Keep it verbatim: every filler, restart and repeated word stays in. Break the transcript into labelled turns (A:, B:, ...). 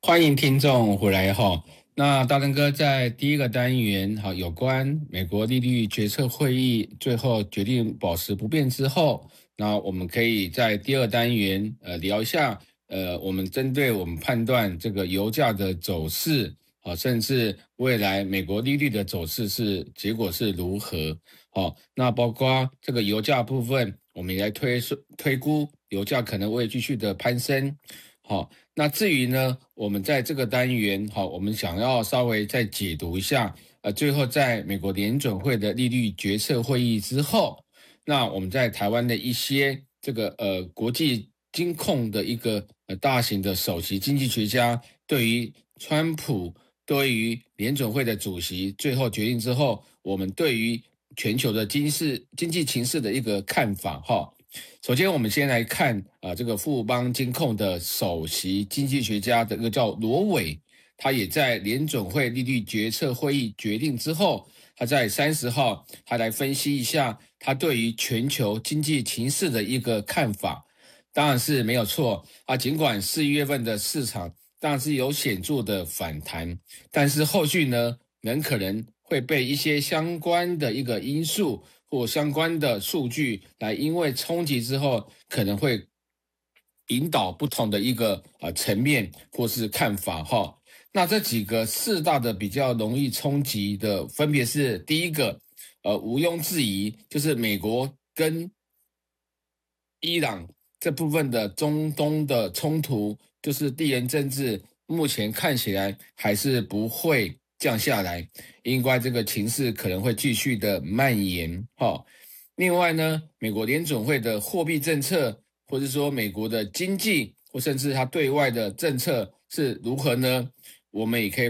A: 欢迎听众回来哈。那大登哥在第一个单元哈，有关美国利率决策会议最后决定保持不变之后，那我们可以在第二单元呃聊一下呃我们针对我们判断这个油价的走势啊，甚至未来美国利率的走势是结果是如何。好，那包括这个油价部分，我们也来推推估油价可能会继续的攀升。好，那至于呢，我们在这个单元，好，我们想要稍微再解读一下，呃，最后在美国联准会的利率决策会议之后，那我们在台湾的一些这个呃国际金控的一个呃大型的首席经济学家，对于川普对于联准会的主席最后决定之后，我们对于全球的经势经济情势的一个看法，哈。首先，我们先来看啊、呃，这个富邦金控的首席经济学家的一个叫罗伟，他也在联准会利率决策会议决定之后，他在三十号，他来分析一下他对于全球经济情势的一个看法。当然是没有错啊，尽管四月份的市场当然是有显著的反弹，但是后续呢，很可能会被一些相关的一个因素或相关的数据来因为冲击之后，可能会引导不同的一个呃层面或是看法哈。那这几个四大的比较容易冲击的，分别是第一个，呃，毋庸置疑，就是美国跟伊朗这部分的中东的冲突，就是地缘政治，目前看起来还是不会降下来，应该这个情势可能会继续的蔓延哈。另外呢，美国联准会的货币政策，或者说美国的经济，或甚至它对外的政策是如何呢？我们也可以